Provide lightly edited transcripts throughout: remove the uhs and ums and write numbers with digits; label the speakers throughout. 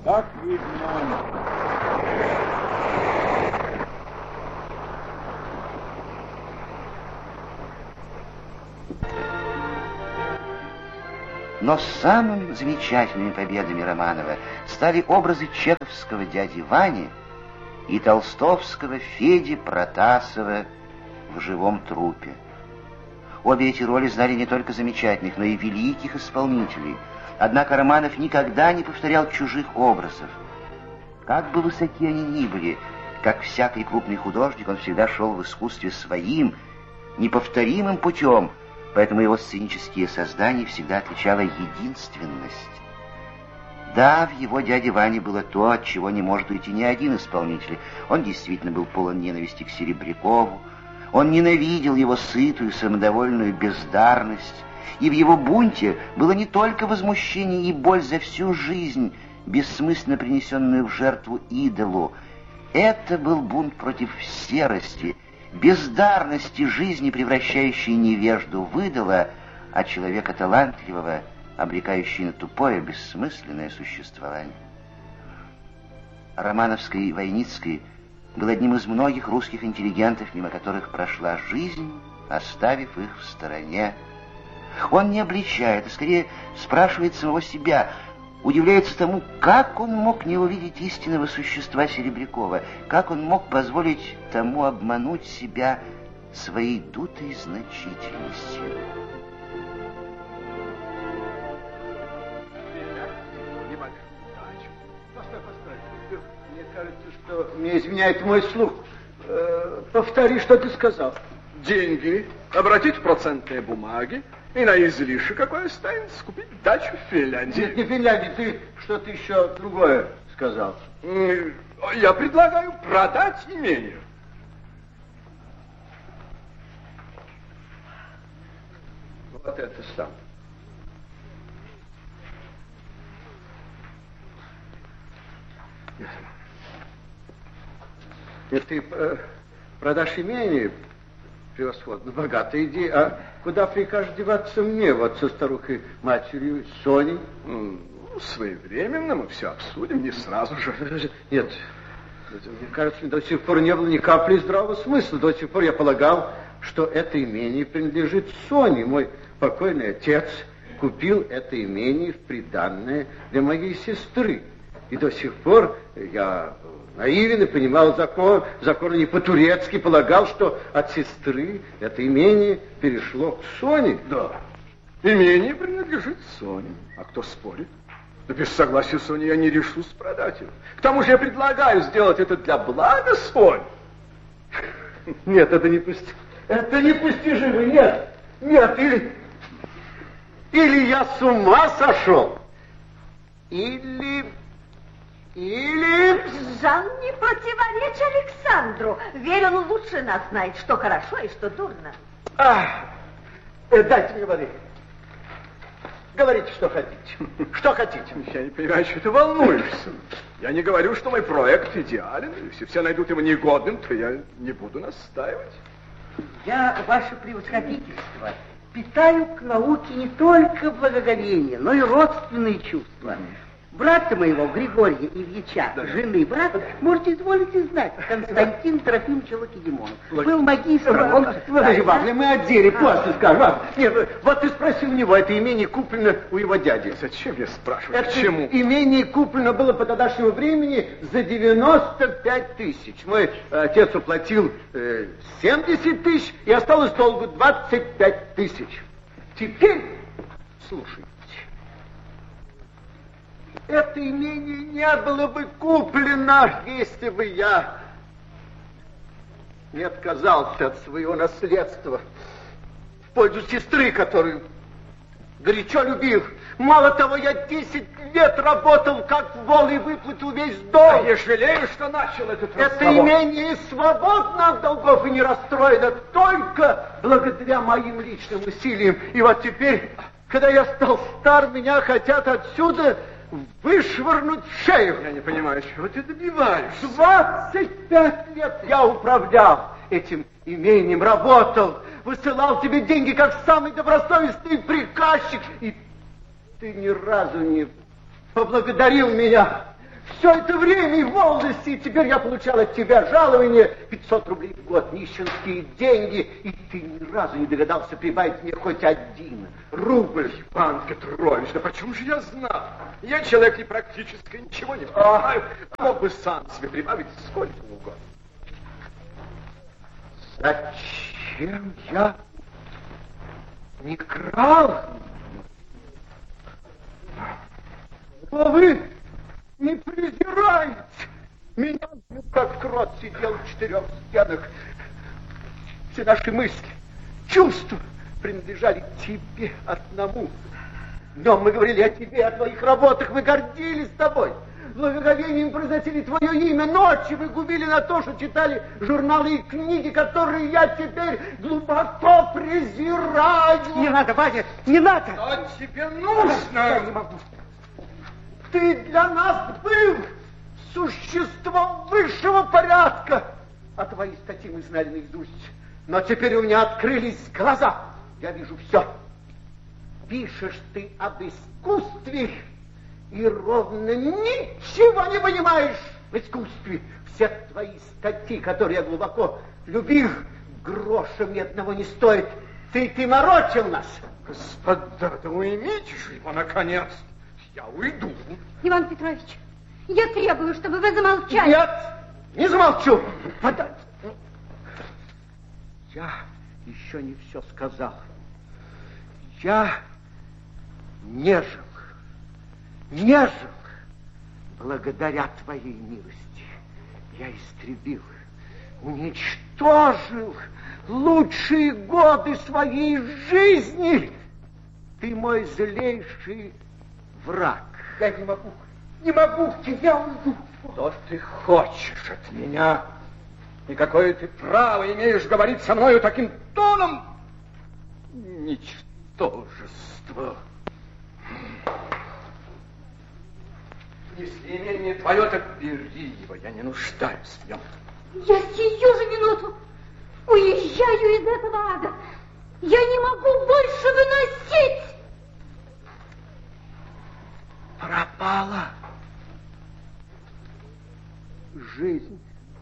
Speaker 1: Как видно,
Speaker 2: но самыми замечательными победами Романова стали образы чеховского дяди Вани и толстовского Феди Протасова в живом трупе. Обе эти роли знали не только замечательных, но и великих исполнителей. Однако Романов никогда не повторял чужих образов. Как бы высоки они ни были, как всякий крупный художник, он всегда шел в искусстве своим, неповторимым путем, поэтому его сценические создания всегда отличала единственность. Да, в его дяде Ване было то, от чего не может уйти ни один исполнитель. Он действительно был полон ненависти к Серебрякову, он ненавидел его сытую, самодовольную бездарность, и в его бунте было не только возмущение и боль за всю жизнь, бессмысленно принесенную в жертву идолу. Это был бунт против серости, бездарности жизни, превращающей невежду в идола, а человека талантливого, обрекающий на тупое, бессмысленное существование. Романовский и Войницкий был одним из многих русских интеллигентов, мимо которых прошла жизнь, оставив их в стороне. Он не обличает, а скорее спрашивает самого себя, удивляется тому, как он мог не увидеть истинного существа Серебрякова, как он мог позволить тому обмануть себя своей дутой значительностью.
Speaker 3: Мне кажется, что мне изменяет мой слух. Повтори, что ты сказал.
Speaker 4: Деньги обратить в процентные бумаги и на излишек какой останется купить дачу в Финляндии.
Speaker 3: Нет, не в Финляндии, ты что-то еще другое сказал.
Speaker 4: Я предлагаю продать имение.
Speaker 3: Вот это сам. Нет, ты продашь имение, превосходно, богато, иди, а куда прикажешь деваться мне, вот со старухой-матерью, Соней?
Speaker 4: Своевременно мы все обсудим, не сразу же.
Speaker 3: Нет, мне кажется, до сих пор не было ни капли здравого смысла. До сих пор я полагал, что это имение принадлежит Соне. Мой покойный отец купил это имение в приданное для моей сестры. И до сих пор я наивен и понимал закон не по-турецки, полагал, что от сестры это имение перешло к Соне.
Speaker 4: Да, имение принадлежит Соне. А кто спорит? Да без согласия Сони я не решусь продать его. К тому же я предлагаю сделать это для блага Сони.
Speaker 3: Нет, это непостижимо, нет. Нет, или я с ума сошел, или...
Speaker 5: Жан, не противоречь Александру. Верь, он лучше нас знает, что хорошо и что дурно.
Speaker 3: Дайте мне воды. Говорите, что хотите. Что хотите?
Speaker 4: Я не понимаю, что ты волнуешься. Я не говорю, что мой проект идеален. Если все найдут его негодным, то я не буду настаивать.
Speaker 6: Я, ваше превосходительство, питаю к науке не только благоговение, но и родственные чувства. Брата моего, Григория Ильича, жены брата, можете изволите знать, Константин Трофимович Лакедемонов. Был магистром.
Speaker 3: Подожди, Ваня, мы о деле после скажем. Нет, вот ты спроси у него, это имение куплено у его дяди.
Speaker 4: Зачем я спрашиваю?
Speaker 3: Это
Speaker 4: почему?
Speaker 3: Имение куплено было по тогдашнему времени за 95 тысяч. Мой отец уплатил 70 тысяч, и осталось долгу 25 тысяч. Теперь, слушай. Это имение не было бы куплено, если бы я не отказался от своего наследства в пользу сестры, которую горячо любил. Мало того, я 10 лет работал как вол и выплатил весь долг.
Speaker 4: Я жалею, что начал этот разговор.
Speaker 3: Это имение свободно от долгов и не расстроено только благодаря моим личным усилиям. И вот теперь, когда я стал стар, меня хотят отсюда вышвырнуть в шею.
Speaker 4: Я не понимаю, чего ты добиваешься.
Speaker 3: 25 лет я управлял этим имением, работал, высылал тебе деньги как самый добросовестный приказчик. И ты ни разу не поблагодарил меня. Все это время и в молодости, и теперь я получал от тебя жалование 500 рублей в год, нищенские деньги, и ты ни разу не догадался прибавить мне хоть 1 рубль.
Speaker 4: Иван Петрович, да почему же я знал? Я человек непрактический, ничего не понимаю. Мог бы сам себе прибавить сколько угодно.
Speaker 3: Зачем я не крал? Но вы не презираете меня, как крот сидел в 4 стенах. Все наши мысли, чувства принадлежали тебе одному. Днем мы говорили о тебе, о твоих работах, мы гордились тобой. Благоговением произносили твое имя, ночью вы губили на то, что читали журналы и книги, которые я теперь глубоко презираю.
Speaker 6: Не надо, Ваня, не надо.
Speaker 4: Что тебе нужно?
Speaker 6: Я не могу.
Speaker 3: Ты для нас был существом высшего порядка. А твои статьи мы знали наизусть. Но теперь у меня открылись глаза. Я вижу все. Пишешь ты об искусстве и ровно ничего не понимаешь в искусстве. Все твои статьи, которые я глубоко любил, гроша мне одного не стоит. Ты морочил нас.
Speaker 4: Господа, да уймите же его, наконец. Я уйду.
Speaker 5: Иван Петрович, я требую, чтобы вы замолчали.
Speaker 3: Нет, не замолчу. Я еще не все сказал. Я не жил, благодаря твоей милости. Я истребил, уничтожил лучшие годы своей жизни. Ты мой злейший враг.
Speaker 6: Я не могу, я уйду.
Speaker 4: Что ты хочешь от меня? И какое ты право имеешь говорить со мною таким тоном? Ничтожество. Если имение твое, так бери его, я не нуждаюсь в нем.
Speaker 5: Я сию же минуту уезжаю из этого ада. Я не могу больше выносить.
Speaker 3: Пропала жизнь.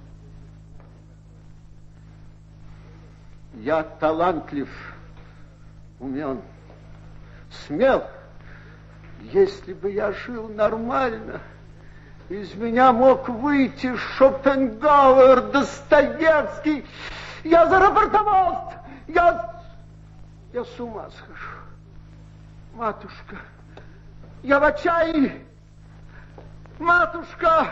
Speaker 3: Я талантлив, умен, смел. Если бы я жил нормально, из меня мог выйти Шопенгауэр, Достоевский. Я зарапортовал. Я с ума схожу. Матушка, я в отчаянии. Матушка,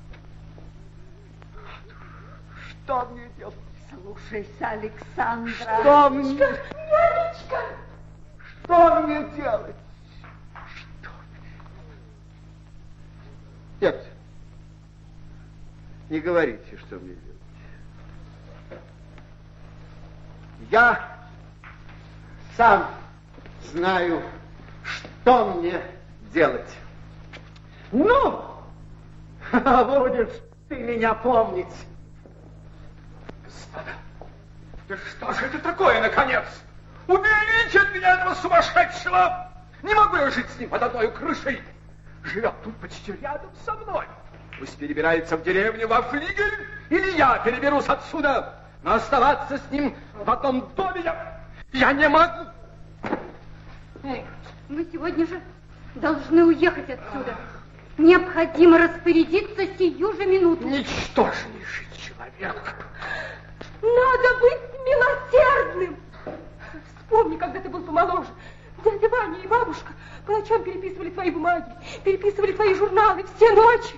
Speaker 3: что мне делать?
Speaker 5: Слушайся, Александра.
Speaker 3: Что мне?
Speaker 5: Нянечка!
Speaker 3: Что мне делать? Нет, не говорите, что мне делать. Я сам знаю, что мне делать. Ну, будешь ты меня помнить.
Speaker 4: Господа, да что же это такое, наконец? Уберите от меня этого сумасшедшего! Не могу я жить с ним под одной крышей. Живет тут почти рядом со мной. Пусть перебирается в деревню во флигель, или я переберусь отсюда. Но оставаться с ним в одном доме я не могу.
Speaker 5: Мы сегодня же должны уехать отсюда. Необходимо распорядиться сию же минуту.
Speaker 4: Ничтожнейший человек.
Speaker 5: Надо быть милосердным.
Speaker 1: Вспомни, когда ты был помоложе. Дядя Ваня и бабушка по ночам переписывали твои бумаги, переписывали твои журналы все ночи.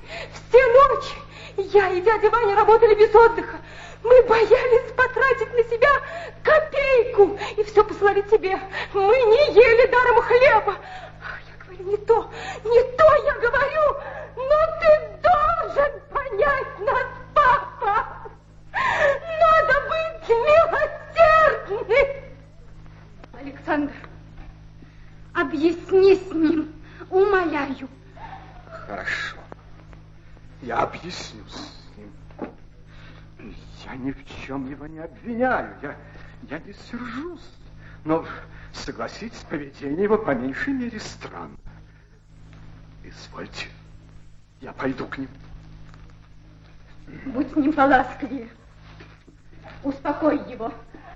Speaker 1: Я и дядя Ваня работали без отдыха. Мы боялись потратить на себя копейку и все посылали тебе. Мы не ели даром хлеба. Я говорю, не то я говорю, но ты должен понять нас, папа. Надо быть милосердным.
Speaker 5: Александр, объясни с ним, умоляю.
Speaker 4: Хорошо. Я объясню с ним. Я ни в чем его не обвиняю. Я не сержусь. Но, согласитесь, поведение его по меньшей мере странно. Извольте Я пойду к ним.
Speaker 5: Будь с ним поласковее. Успокой его.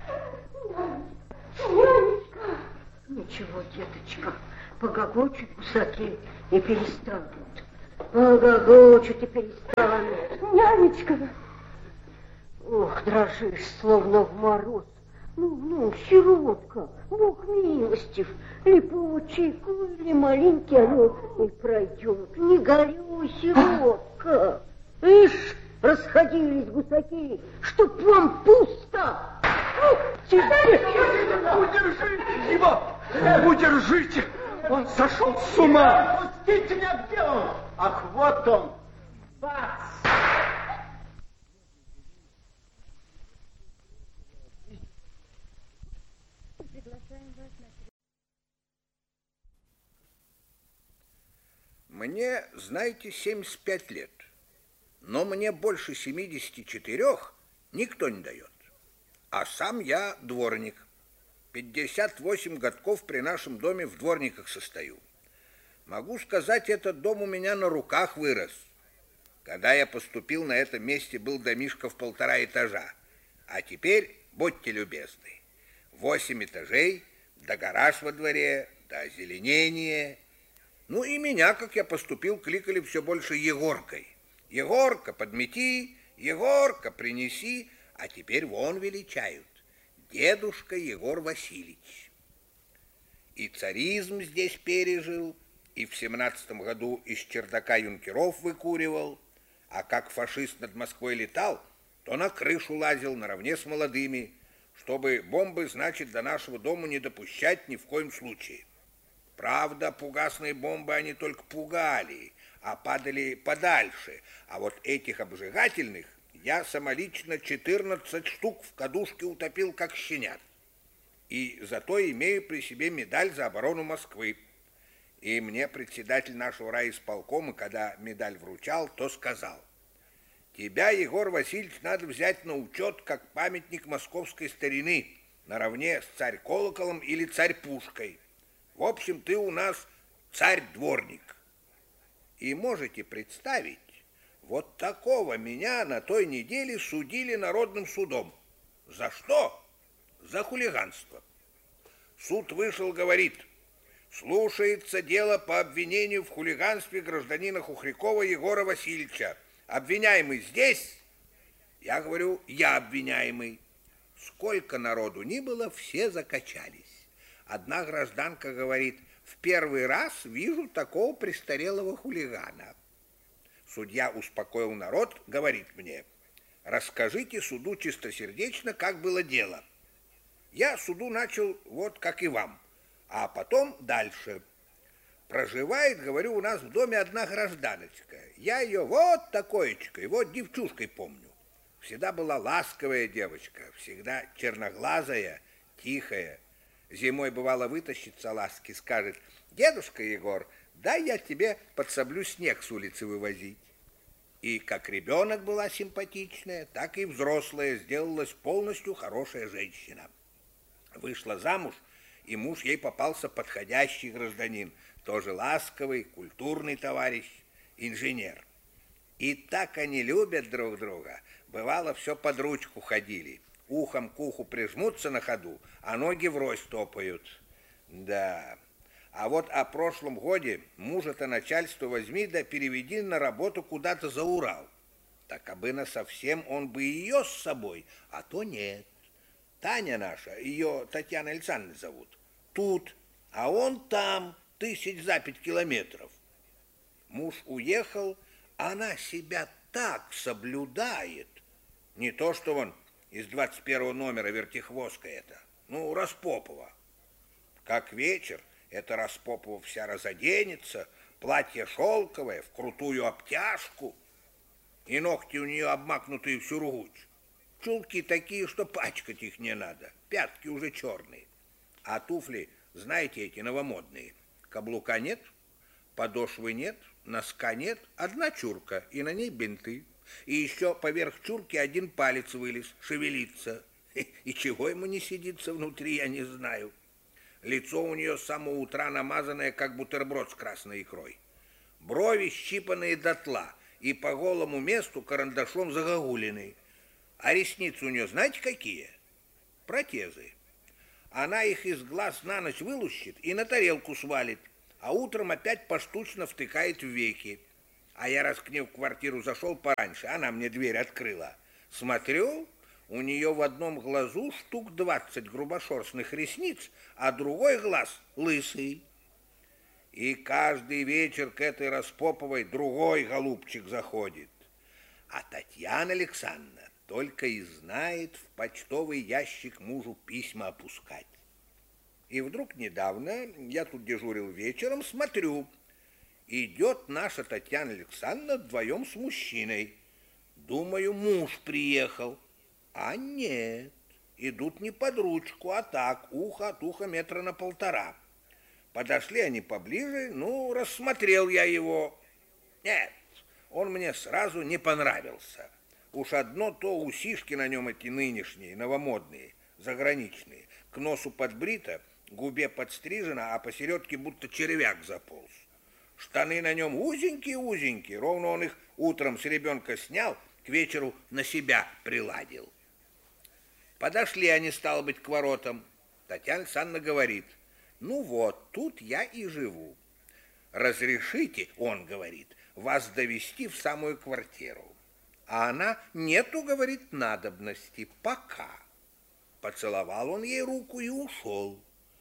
Speaker 1: Нянечка!
Speaker 6: Ничего, деточка, погогочут гусаки и перестанут. Погогочут и перестанут.
Speaker 1: Нянечка!
Speaker 6: Ох, дрожишь, словно в мороз. Ну, сиротка, Бог милостив, липучий, или маленький, оно и пройдет. Не горюй, сиротка. Ишь, расходились гусаки, чтоб вам пусто.
Speaker 4: Удержите его! Удержите! Он сошел с ума!
Speaker 3: Пустите меня, где он? Ах, вот он! Бац!
Speaker 7: Мне, знаете, 75 лет, но мне больше 74 никто не дает. А сам я дворник. 58 годков при нашем доме в дворниках состою. Могу сказать, этот дом у меня на руках вырос. Когда я поступил, на этом месте был домишко в 1,5 этажа. А теперь, будьте любезны, 8 этажей, да гараж во дворе, да озеленение. Ну и меня, как я поступил, кликали все больше Егоркой. Егорка, подмети, Егорка, принеси, а теперь вон величают. Дедушка Егор Васильевич. И царизм здесь пережил, и в 17-м году из чердака юнкеров выкуривал, а как фашист над Москвой летал, то на крышу лазил наравне с молодыми, чтобы бомбы, значит, до нашего дома не допущать ни в коем случае. Правда, фугасные бомбы они только пугали, а падали подальше. А вот этих обжигательных я самолично 14 штук в кадушке утопил, как щенят. И зато имею при себе медаль за оборону Москвы. И мне председатель нашего райисполкома, когда медаль вручал, то сказал: тебя, Егор Васильевич, надо взять на учет как памятник московской старины, наравне с царь-колоколом или царь-пушкой. В общем, ты у нас царь-дворник. И можете представить, вот такого меня на той неделе судили народным судом. За что? За хулиганство. Суд вышел, говорит: слушается дело по обвинению в хулиганстве гражданина Хухрякова Егора Васильевича. Обвиняемый здесь? Я говорю: я обвиняемый. Сколько народу ни было, все закачались. Одна гражданка говорит: в первый раз вижу такого престарелого хулигана. Судья успокоил народ, говорит мне: расскажите суду чистосердечно, как было дело. Я суду начал вот как и вам, а потом дальше. Проживает, говорю, у нас в доме одна гражданочка. Я ее вот такоечкой, вот девчушкой помню. Всегда была ласковая девочка, всегда черноглазая, тихая. Зимой, бывало, вытащится ласки, скажет: дедушка Егор, дай я тебе подсоблю снег с улицы вывозить. И как ребенок была симпатичная, так и взрослая сделалась полностью хорошая женщина. Вышла замуж, и муж ей попался подходящий гражданин, тоже ласковый, культурный товарищ, инженер. И так они любят друг друга, бывало, все под ручку ходили. Ухом к уху прижмутся на ходу, а ноги врозь топают. Да, а вот о прошлом годе мужа-то начальство возьми да переведи на работу куда-то за Урал. Так абы насовсем он бы ее с собой, а то нет. Таня наша, ее Татьяна Александровна зовут, тут, а он там, 1000 за 5 километров. Муж уехал, а она себя так соблюдает. Не то, что он из 21 номера вертихвостка это, ну, Распопова. Как вечер, эта Распопова вся разоденется, платье шелковое, в крутую обтяжку, и ногти у нее обмакнутые в сюргуч. Чулки такие, что пачкать их не надо, пятки уже черные. А туфли, знаете, эти новомодные, каблука нет, подошвы нет, носка нет, одна чурка, и на ней бинты. И еще поверх чурки один палец вылез, шевелится. И чего ему не сидится внутри, я не знаю. Лицо у нее с самого утра намазанное, как бутерброд с красной икрой. брови щипанные дотла и по голому месту карандашом загогулины. А ресницы у нее знаете какие? Протезы. Она их из глаз на ночь вылущит и на тарелку свалит, а утром опять поштучно втыкает в веки. А я раз к ней в квартиру зашел пораньше, она мне дверь открыла. Смотрю, у нее в одном глазу штук 20 грубошерстных ресниц, а другой глаз лысый. И каждый вечер к этой Распоповой другой голубчик заходит. А Татьяна Александровна только и знает в почтовый ящик мужу письма опускать. И вдруг недавно, я тут дежурил вечером, смотрю, идет наша Татьяна Александровна вдвоем с мужчиной. Думаю, муж приехал. А нет, идут не под ручку, а так, ухо от уха 1,5 метра. Подошли они поближе, рассмотрел я его. Нет, он мне сразу не понравился. Уж одно то усишки на нем эти нынешние, новомодные, заграничные. К носу подбрито, губе подстрижено, а посередке будто червяк заполз. Штаны на нем узенькие-узенькие, ровно он их утром с ребенка снял, к вечеру на себя приладил. Подошли они, стало быть, к воротам. Татьяна Александровна говорит: ну вот, тут я и живу. Разрешите, он говорит, вас довести в самую квартиру. А она: нету, говорит, надобности, пока. Поцеловал он ей руку и ушел.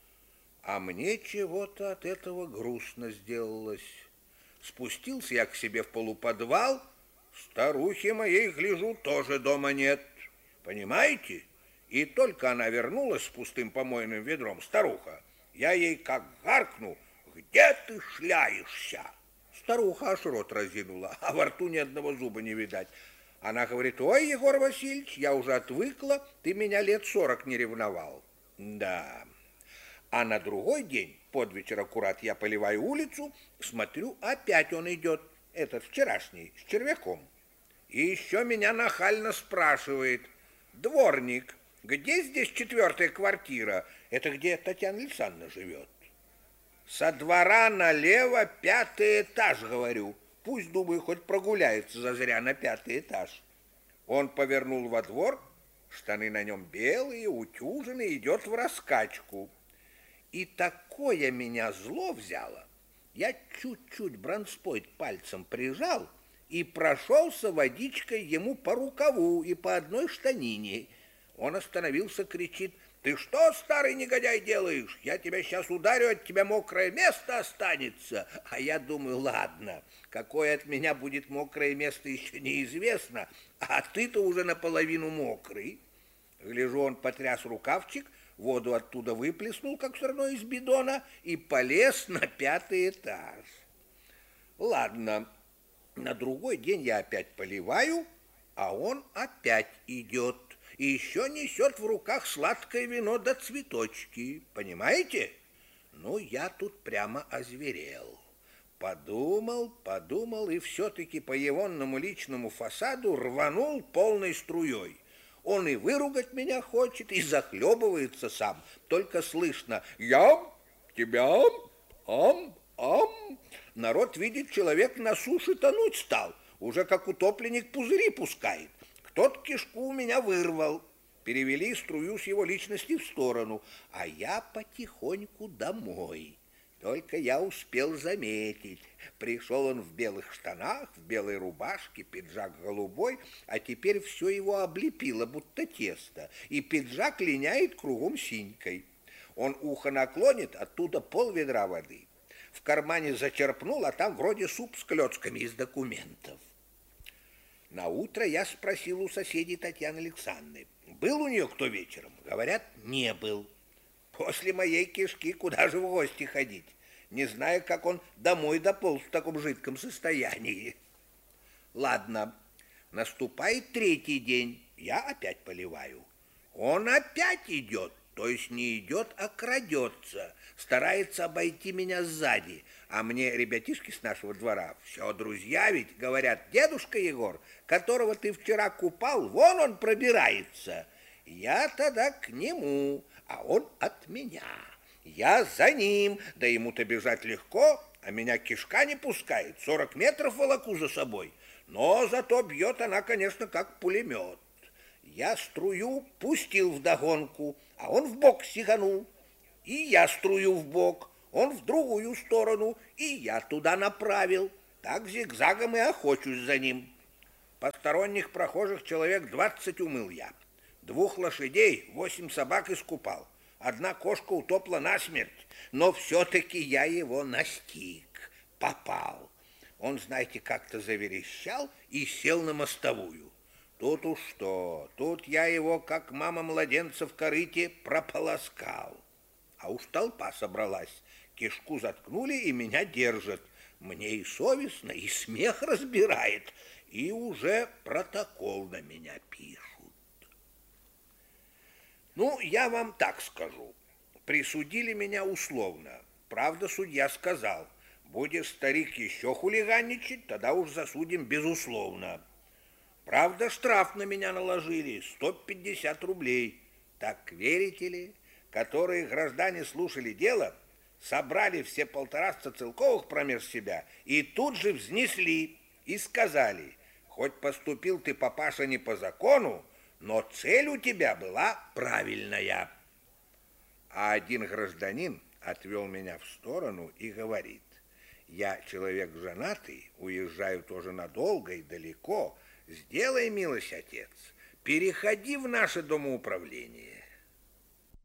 Speaker 7: А мне чего-то от этого грустно сделалось. Спустился я к себе в полуподвал, старухи моей, гляжу, тоже дома нет. Понимаете? И только она вернулась с пустым помойным ведром, старуха, я ей как гаркну: где ты шляешься? Старуха аж рот разинула, а во рту ни одного зуба не видать. Она говорит: ой, Егор Васильевич, я уже отвыкла, ты меня лет 40 не ревновал. Да. А на другой день, под вечер аккурат, я поливаю улицу, смотрю, опять он идет, этот вчерашний, с червяком. И еще меня нахально спрашивает: дворник, где здесь 4-я квартира? Это где Татьяна Александровна живет. Со двора налево 5-й этаж, говорю. Пусть, думаю, хоть прогуляется зазря на 5-й этаж. Он повернул во двор, штаны на нем белые, утюженные, идет в раскачку. И такое меня зло взяло. Я чуть-чуть бронспойт пальцем прижал и прошелся водичкой ему по рукаву и по одной штанине. Он остановился, кричит: ты что, старый негодяй, делаешь? Я тебя сейчас ударю, от тебя мокрое место останется. А я думаю, ладно, какое от меня будет мокрое место, еще неизвестно, а ты-то уже наполовину мокрый. Гляжу, он потряс рукавчик, воду оттуда выплеснул, как все равно из бидона, и полез на 5-й этаж. Ладно, на другой день я опять поливаю, а он опять идет. И еще несет в руках сладкое вино да цветочки. Понимаете? Ну, я тут прямо озверел. Подумал и все-таки по егонному личному фасаду рванул полной струей. Он и выругать меня хочет, и захлебывается сам. Только слышно: ям, тебя, ам. Народ видит, человек на суше тонуть стал. Уже как утопленник пузыри пускает. Тот кишку у меня вырвал. Перевели струю с его личности в сторону, а я потихоньку домой. Только я успел заметить. Пришел он в белых штанах, в белой рубашке, пиджак голубой, а теперь все его облепило, будто тесто, и пиджак линяет кругом синькой. Он ухо наклонит, оттуда пол-ведра воды. В кармане зачерпнул, а там вроде суп с клёцками из документов. На утро я спросил у соседей Татьяны Александровны: был у нее кто вечером? Говорят, не был. После моей кишки куда же в гости ходить? Не знаю, как он домой дополз в таком жидком состоянии. Ладно, наступает 3-й день, я опять поливаю. Он опять идет, то есть не идет, а крадется, старается обойти меня сзади. А мне ребятишки с нашего двора, все друзья ведь, говорят: дедушка Егор, которого ты вчера купал, вон он пробирается. Я тогда к нему, а он от меня. Я за ним, да ему-то бежать легко, а меня кишка не пускает, 40 метров волоку за собой. Но зато бьет она, конечно, как пулемет. Я струю пустил вдогонку, а он в бок сиганул. И я струю в бок, он в другую сторону, и я туда направил. Так зигзагом и охочусь за ним. Посторонних прохожих человек 20 умыл я. 2 лошадей, 8 собак искупал. 1 кошка утопла насмерть, но все-таки я его настиг, попал. Он, знаете, как-то заверещал и сел на мостовую. Тут уж что, тут я его, как мама младенца в корыте, прополоскал. А уж толпа собралась, кишку заткнули и меня держат. Мне и совестно, и смех разбирает, и уже протокол на меня пишут. Ну, я вам так скажу. Присудили меня условно. Правда, судья сказал, будет старик еще хулиганничать, тогда уж засудим безусловно. Правда, штраф на меня наложили, 150 рублей. Так верите ли, которые граждане слушали дело, собрали все 150 целковых промеж себя и тут же взнесли и сказали, хоть поступил ты, папаша, не по закону, но цель у тебя была правильная. А один гражданин отвел меня в сторону и говорит, я человек женатый, уезжаю тоже надолго и далеко, сделай милость, отец, переходи в наше домоуправление.